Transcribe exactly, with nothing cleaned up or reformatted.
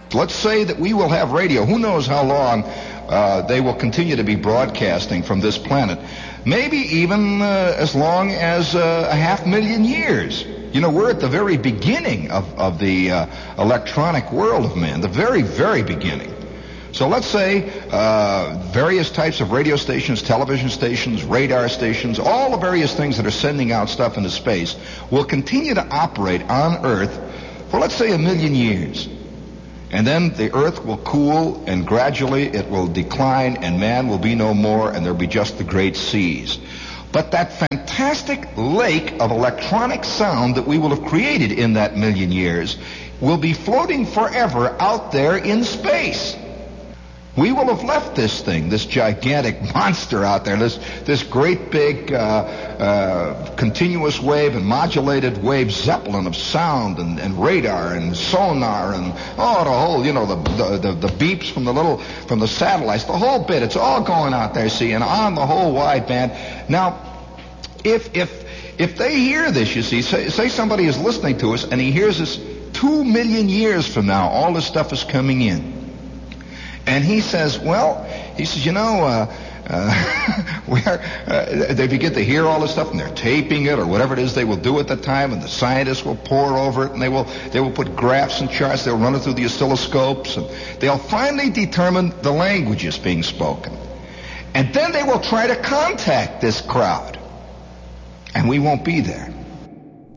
Let's say that we will have radio. Who knows how long uh, they will continue to be broadcasting from this planet. Maybe even uh, as long as uh, a half million years. You know, we're at the very beginning of, of the uh, electronic world of man, the very, very beginning. So let's say uh, various types of radio stations, television stations, radar stations, all the various things that are sending out stuff into space will continue to operate on Earth for, let's say, a million years. And then the Earth will cool, and gradually it will decline, and man will be no more, and there'll be just the great seas. But that fantastic lake of electronic sound that we will have created in that million years will be floating forever out there in space. We will have left this thing, this gigantic monster out there, this this great big uh, uh, continuous wave and modulated wave zeppelin of sound and, and radar and sonar and oh the whole, you know, the, the the the beeps from the little from the satellites, the whole bit. It's all going out there, see, and on the whole wide band. Now, if if if they hear this, you see, say, say somebody is listening to us and he hears this two million years from now, all this stuff is coming in. And he says, well, he says, you know, uh, uh, where uh, they begin to hear all this stuff, and they're taping it or whatever it is they will do at the time, and the scientists will pore over it, and they will they will put graphs and charts. They'll run it through the oscilloscopes, and they'll finally determine the languages being spoken. And then they will try to contact this crowd, and we won't be there.